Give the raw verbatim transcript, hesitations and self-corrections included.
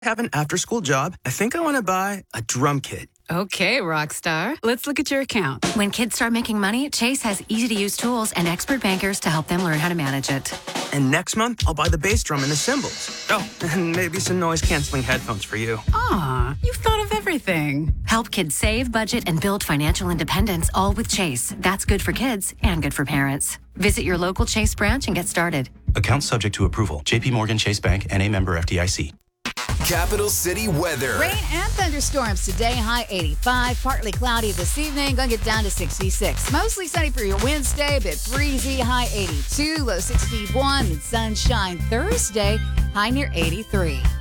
have an after-school job. I think I want to buy a drum kit. Okay, rock star. Let's look at your account. When kids start making money, Chase has easy-to-use tools and expert bankers to help them learn how to manage it. And next month, I'll buy the bass drum and the cymbals. Oh, and maybe some noise-canceling headphones for you. Aw, you've thought of everything. Help kids save, budget, and build financial independence, all with Chase. That's good for kids and good for parents. Visit your local Chase branch and get started. Account subject to approval. J P Morgan Chase Bank, N A member F D I C. Capital City weather. Rain and thunderstorms today, high eighty-five. Partly cloudy this evening, going to get down to sixty-six. Mostly sunny for your Wednesday, a bit breezy, high eighty-two, low sixty-one. And sunshine Thursday, high near eighty-three.